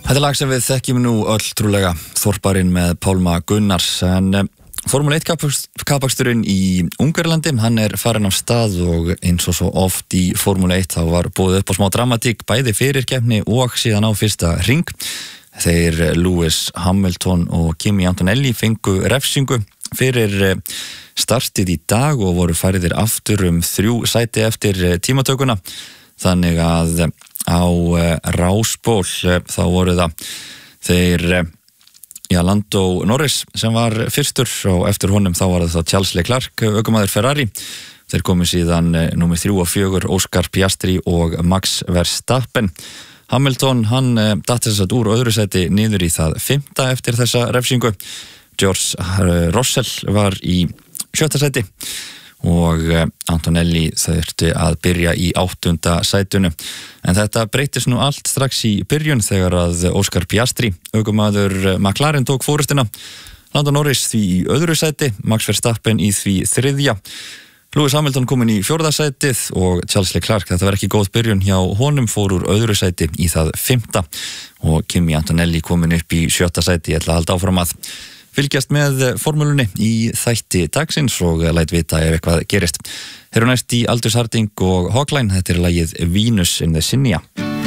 Þetta lag sem við þekkjum nú öll trúlega, Þorparinn með Pálma Gunnars, en Formule 1 kapaksturinn í Ungverjalandi, hann farin af stað og eins og svo oft í Formule 1 þá var boðið upp á smá dramatík bæði fyrir keppni og síðan á fyrsta hring. Þeir Lewis Hamilton og Kimi Antonelli fengu refsingu fyrir startið í dag og voru færðir aftur 3 sæti eftir tímatökuna. Þannig að á Rásból þá voru það þeir Lando Norris sem var fyrstur og eftir honum þá var það Charles Leclerc, ökumaður Ferrari. Þeir komu síðan númer 3 og 4 Oscar Piastri og Max Verstappen. Hamilton, hann datt þess að úr öðru sæti niður í það 5. eftir þessa refsingu. George Russell var í 7. sæti og Antonelli þurfti að byrja í 8. sætinu. En þetta breytist nú allt strax í byrjun þegar að Oscar Piastri, ökumaður McLaren, tók fórustina. Lando Norris því í öðru sæti, Max Verstappen í því 3. Lewis Hamilton komin í 4. sætið og Charles Leclerc, þetta var ekki góð byrjun hjá honum, fór úr öðru sæti í það 5. og Kimi Antonelli komin upp í 7. sæti. Ég ætla að halda áfram að fylgjast með formúlunni í þætti dagsins og læt vita ef eitthvað gerist. Þeir eru næst í Aldous Harding og Hawkline, þetta lagið Venus in the Sinja.